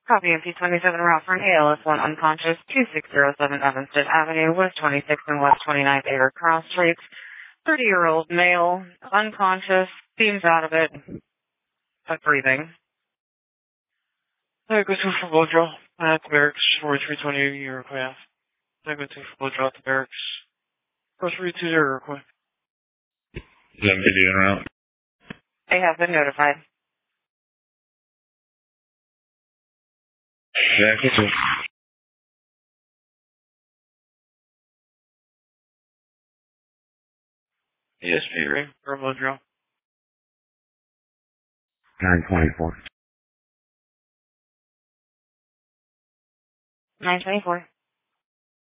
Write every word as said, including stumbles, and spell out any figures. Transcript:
Copy M P twenty-seven route from A L S one unconscious, two six zero seven Evanston Avenue, West twenty-sixth and West twenty-ninth Air Cross Streets. thirty-year-old male, unconscious, seems out of it, but breathing. I go to for blood draw at the barracks, forty-three twenty aircraft. I go to for blood draw at the barracks. forty-three twenty request. Is that video en route? They have been notified. Yeah, go to. Yes, Peter. For blood draw. nine twenty-four. nine twenty-four.